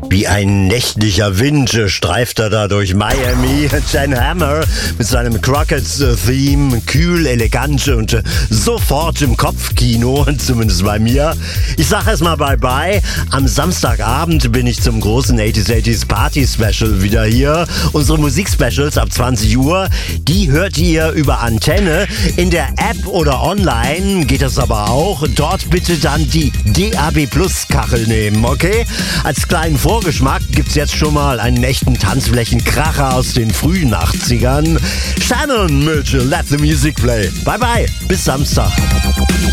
Wie ein nächtlicher Wind streift er da durch Miami. Jan Hammer mit seinem Crockett-Theme, kühl, elegant und sofort im Kopfkino, zumindest bei mir. Ich sag erstmal Bye-Bye. Am Samstagabend bin ich zum großen 80s Party Special wieder hier. Unsere Musikspecials ab 20 Uhr, die hört ihr über Antenne. In der App oder online geht das aber auch. Dort bitte dann die DAB Plus Kachel nehmen, okay? Als kleinen Vorgeschmack gibt's jetzt schon mal einen echten Tanzflächenkracher aus den frühen 80ern. Shannon mit Let the Music Play. Bye bye, bis Samstag.